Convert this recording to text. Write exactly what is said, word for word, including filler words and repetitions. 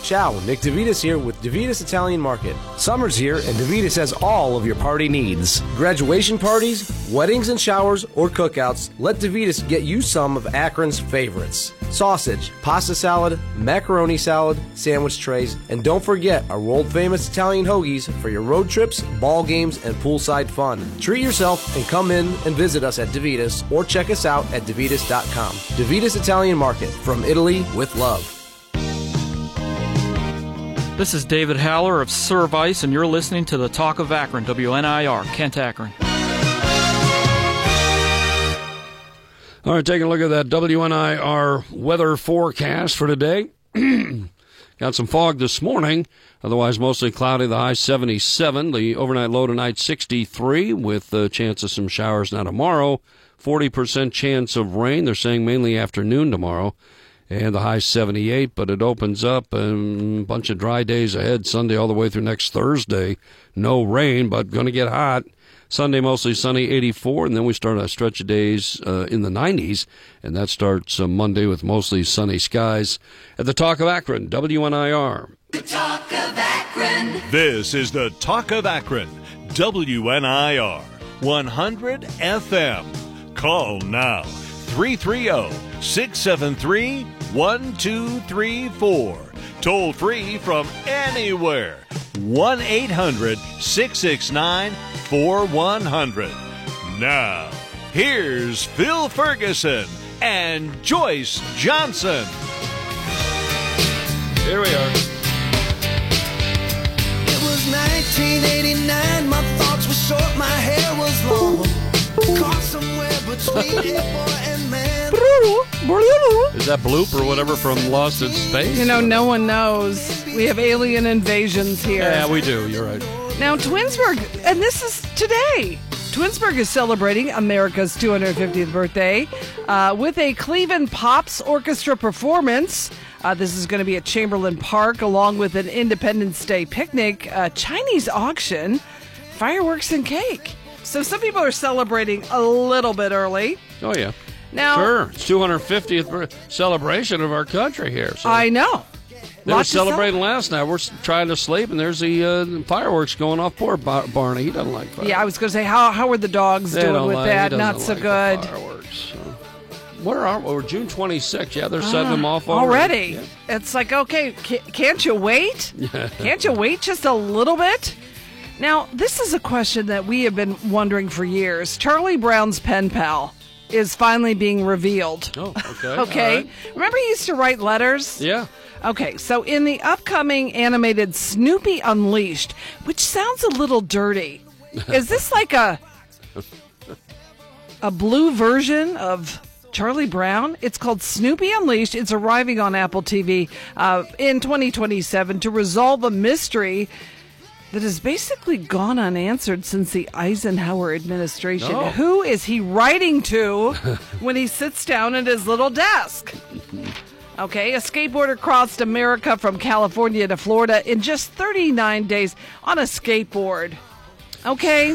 Ciao, Nick DeVitis here with DeVitis Italian Market. Summer's here and DeVitis has all of your party needs. Graduation parties, weddings and showers, or cookouts, let DeVitis get you some of Akron's favorites. Sausage, pasta salad, macaroni salad, sandwich trays, and don't forget our world-famous Italian hoagies for your road trips, ball games, and poolside fun. Treat yourself and come in and visit us at DeVitis or check us out at devitis dot com. DeVitis Italian Market, from Italy with love. This is David Haller of Service, and you're listening to the Talk of Akron, W N I R, Kent, Akron. All right, taking a look at that W N I R weather forecast for today. Got some fog this morning, otherwise mostly cloudy, the high seventy-seven. The overnight low tonight sixty-three, with a chance of some showers now tomorrow. forty percent chance of rain. They're saying mainly afternoon tomorrow. And the high seventy-eight, but it opens up and a bunch of dry days ahead, Sunday all the way through next Thursday. No rain, but going to get hot. Sunday mostly sunny, eighty-four, and then we start a stretch of days uh, in the nineties, and that starts uh, Monday with mostly sunny skies. At the Talk of Akron, W N I R. The Talk of Akron. This is the Talk of Akron, W N I R, one hundred F M. Call now, three three zero, six seven three, one two three four. Toll free from anywhere, one eight hundred, six six nine, four one zero zero. Now, here's Phil Ferguson and Joyce Johnson. Here we are. It was nineteen eighty-nine, my thoughts were short, my hair was long. Caught somewhere between hip boy and man. Is that Bloop or whatever from Lost in Space? You know, no one knows. We have alien invasions here. Yeah, we do. You're right. Now, Twinsburg, and this is today. Twinsburg is celebrating America's two hundred fiftieth birthday uh, with a Cleveland Pops Orchestra performance. Uh, this is going to be at Chamberlain Park, along with an Independence Day picnic, a Chinese auction, fireworks, and cake. So some people are celebrating a little bit early. Oh, yeah. Now, sure. It's two hundred fiftieth celebration of our country here. So. I know. They were celebrating last night. We're trying to sleep, and there's the uh, fireworks going off. Poor Bar- Barney. He doesn't like fireworks. Yeah, I was going to say, how how are the dogs they doing with like, that? Not like so good. Fireworks. So. Where are we? We're June twenty-sixth. Yeah, they're setting uh, them off already. already. Yeah. It's like, okay, can't you wait? Can't you wait just a little bit? Now, this is a question that we have been wondering for years. Charlie Brown's pen pal is finally being revealed. Oh, okay. Okay. Right. Remember he used to write letters? Yeah. Okay, so in the upcoming animated Snoopy Unleashed, which sounds a little dirty, is this like a a blue version of Charlie Brown? It's called Snoopy Unleashed. It's arriving on Apple T V uh, in twenty twenty-seven to resolve a mystery that has basically gone unanswered since the Eisenhower administration. Oh. Who is he writing to when he sits down at his little desk? Okay, a skateboarder crossed America from California to Florida in just thirty-nine days on a skateboard. Okay,